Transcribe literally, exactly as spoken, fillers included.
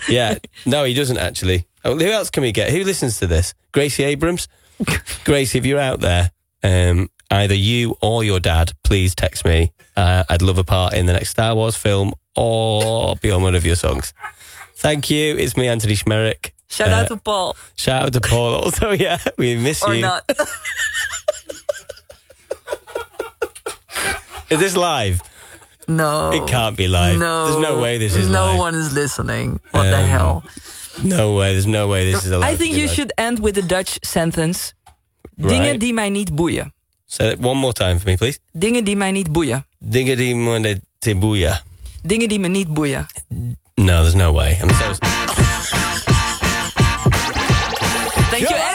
Yeah. No, he doesn't actually. Oh, who else can we get? Who listens to this? Gracie Abrams? Gracie, if you're out there, um, either you or your dad, please text me. Uh, I'd love a part in the next Star Wars film or be on one of your songs. Thank you. It's me, Anthony Schmerick. Shout uh, out to Paul. Shout out to Paul also, yeah. We miss or you. Or not. Is this live? No. It can't be live. No. There's no way this is no live. No one is listening. What um, the hell? No way. There's no way this is alive. I think you live. should end with a Dutch sentence. Right. Dingen die mij niet boeien. Say it one more time for me, please. Dingen die mij niet boeien. Dingen die me niet boeien. Dingen die me niet boeien. No, there's no way. I'm so... Thank you.